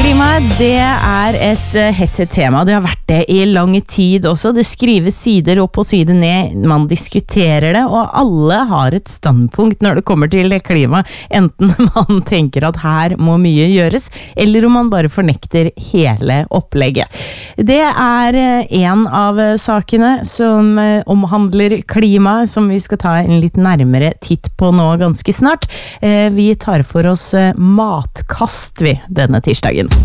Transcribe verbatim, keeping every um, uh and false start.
Klimaet, det er et uh, hett tema. Det har vært det i lang tid også. Det skrives sider opp og sider ned. Man diskuterer det, og alle har et standpunkt når det kommer til klima. Enten man tenker at her må mye gjøres, eller om man bare fornekter hele opplegget. Det er uh, en av uh, sakene som uh, omhandler klima, som vi skal ta en litt nærmere titt på nå ganske snart. Uh, vi tar for oss uh, matkast vi denne tirsdagen.